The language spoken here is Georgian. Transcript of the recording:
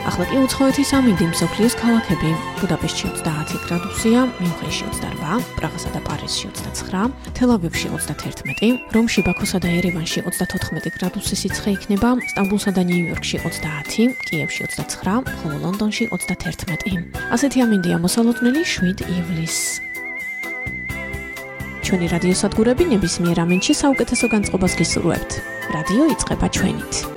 ახლა კი უცხოეთი სამინდი მსოფლიოს ქალაქები: ბუდაპეშტში 30 გრადუსია, მიუნხენში 28, პრაღასა და პარიზში 29, თელ-ავივში 31, რომში, ბაქოსა და ერევანში 34 გრადუსი სიცხე იქნება, სტამბულსა და ნიუ-იორკში 30, კიევში 29, ხოლო ლონდონში 31. ასეთი ამინდია მოსალოდნელი 7 ივლისს. ჩვენი რადიოსადგურები ნებისმიერ ამინდში საუკეთესო განწყობას გისურვებთ. რადიო იწყება ჩვენით.